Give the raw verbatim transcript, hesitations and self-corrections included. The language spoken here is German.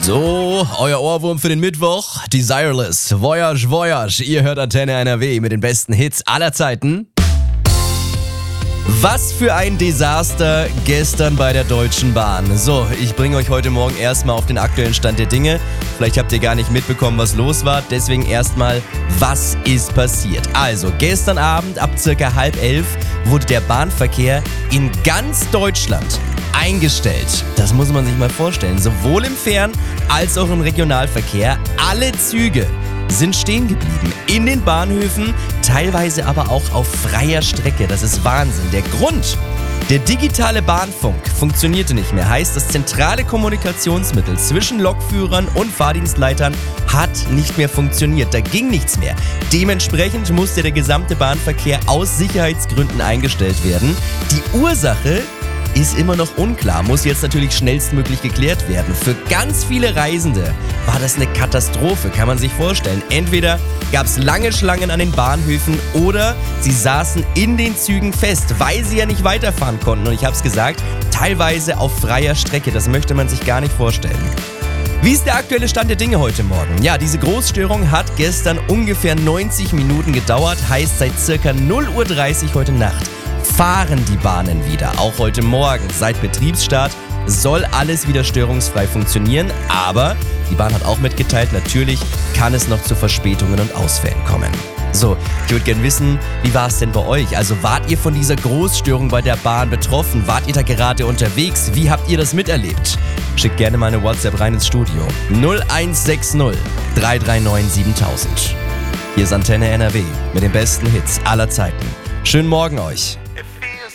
So, euer Ohrwurm für den Mittwoch. Desireless, Voyage, Voyage. Ihr hört Antenne N R W mit den besten Hits aller Zeiten. Was für ein Desaster gestern bei der Deutschen Bahn. So, ich bringe euch heute Morgen erstmal auf den aktuellen Stand der Dinge. Vielleicht habt ihr gar nicht mitbekommen, was los war. Deswegen erstmal, was ist passiert? Also, gestern Abend ab circa halb elf wurde der Bahnverkehr in ganz Deutschland eingestellt. Das muss man sich mal vorstellen. Sowohl im Fern- als auch im Regionalverkehr. Alle Züge sind stehen geblieben. In den Bahnhöfen, teilweise aber auch auf freier Strecke. Das ist Wahnsinn. Der Grund: der digitale Bahnfunk funktionierte nicht mehr. Heißt, das zentrale Kommunikationsmittel zwischen Lokführern und Fahrdienstleitern hat nicht mehr funktioniert. Da ging nichts mehr. Dementsprechend musste der gesamte Bahnverkehr aus Sicherheitsgründen eingestellt werden. Die Ursache ist immer noch unklar, muss jetzt natürlich schnellstmöglich geklärt werden. Für ganz viele Reisende war das eine Katastrophe, kann man sich vorstellen. Entweder gab es lange Schlangen an den Bahnhöfen oder sie saßen in den Zügen fest, weil sie ja nicht weiterfahren konnten. Und ich habe es gesagt, teilweise auf freier Strecke, das möchte man sich gar nicht vorstellen. Wie ist der aktuelle Stand der Dinge heute Morgen? Ja, diese Großstörung hat gestern ungefähr neunzig Minuten gedauert, heißt seit circa null Uhr dreißig heute Nacht fahren die Bahnen wieder. Auch heute Morgen, seit Betriebsstart, soll alles wieder störungsfrei funktionieren. Aber die Bahn hat auch mitgeteilt, natürlich kann es noch zu Verspätungen und Ausfällen kommen. So, ich würde gerne wissen, wie war es denn bei euch? Also wart ihr von dieser Großstörung bei der Bahn betroffen? Wart ihr da gerade unterwegs? Wie habt ihr das miterlebt? Schickt gerne mal eine WhatsApp rein ins Studio. null eins sechs null drei drei neun siebentausend. Hier ist Antenne N R W mit den besten Hits aller Zeiten. Schönen Morgen euch.